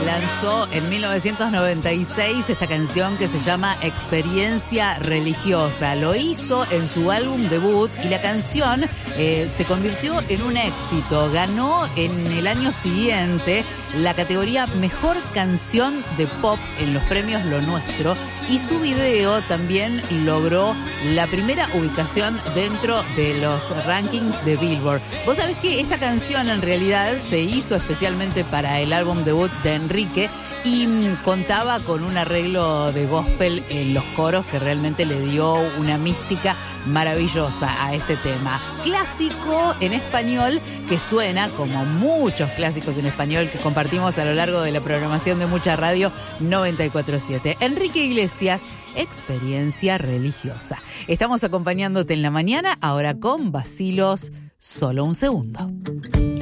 lanzó en 1996 esta canción que se llama Experiencia Religiosa. Lo hizo en su álbum debut y la canción se convirtió en un éxito. Ganó en el año siguiente la categoría Mejor Canción de Pop en los premios Lo Nuestro, y su video también logró la primera ubicación dentro de los rankings de Billboard. Vos sabés que esta canción en realidad se hizo especialmente para el álbum debut de Enrique y contaba con un arreglo de gospel en los coros que realmente le dio una mística maravillosa a este tema. Clásico en español que suena como muchos clásicos en español que compartimos a lo largo de la programación de Mucha Radio 94.7. Enrique Iglesias, Experiencia Religiosa. Estamos acompañándote en la mañana, ahora con Bacilos, Solo un Segundo.